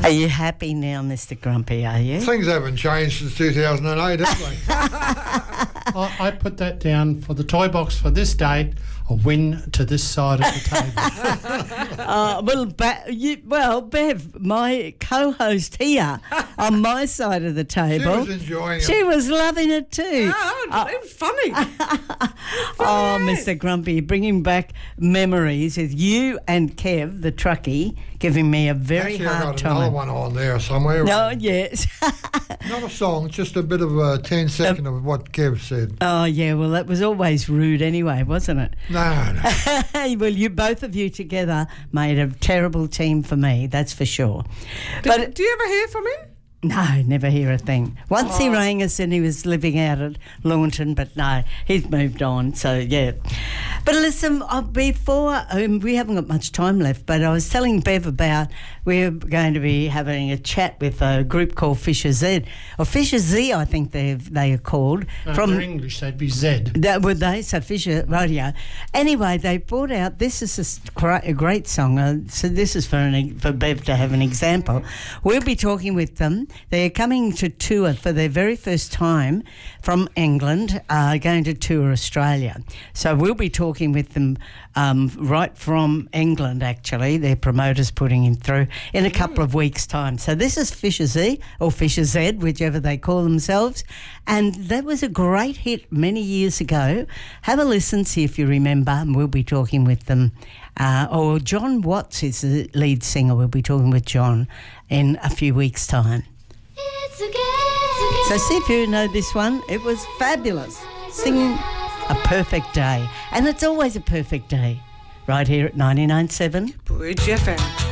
Are you happy now, Mr. Grumpy, are you? Things haven't changed since 2008, have they? I put that down for the toy box for this date, a win to this side of the table. Bev, my co-host here on my side of the table, She was enjoying it. She was loving it too. Oh, it was funny. Oh, Mr. Grumpy, bringing back memories with you and Kev, the truckie, giving me a very Actually, hard I've got time. another one on there somewhere. No, yes. Not a song, just a bit of a 10 second of what Kev said. Oh, yeah, well, that was always rude anyway, wasn't it? No. Well, both of you together made a terrible team for me, that's for sure. Do you ever hear from him? No, never hear a thing. Once he rang us and he was living out at Launton, but no, he's moved on, so yeah. But listen, before, we haven't got much time left, but I was telling Bev about we're going to be having a chat with a group called Fisher Z, or Fisher Z, I think they are called. From English, they'd be Z. Would they? So Fisher Radio. Anyway, they brought out, this is a great song, so this is for Bev to have an example. We'll be talking with them. They're coming to tour for their very first time from England, going to tour Australia. So we'll be talking with them right from England, actually. Their promoter's putting him through in a couple of weeks' time. So this is Fisher Z, or Fisher Z, whichever they call themselves. And that was a great hit many years ago. Have a listen, see if you remember, and we'll be talking with them. Or John Watts is the lead singer. We'll be talking with John in a few weeks' time. So see if you know this one. It was fabulous. Singing A Perfect Day. And it's always a perfect day. Right here at 99.7 Bridge FM.